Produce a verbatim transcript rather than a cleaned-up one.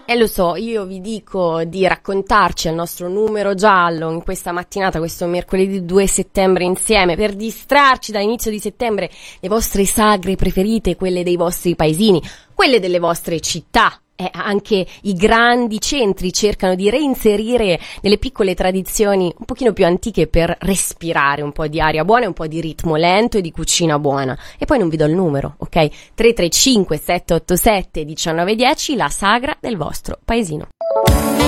E lo so, io vi dico di raccontarci al nostro numero giallo in questa mattinata, questo mercoledì due settembre insieme, per distrarci dall'inizio di settembre le vostre sagre preferite, quelle dei vostri paesini, quelle delle vostre città. Eh, anche i grandi centri cercano di reinserire delle piccole tradizioni un pochino più antiche per respirare un po' di aria buona e un po' di ritmo lento e di cucina buona. E poi non vi do il numero, ok? tre tre cinque sette otto sette uno nove uno zero, la sagra del vostro paesino.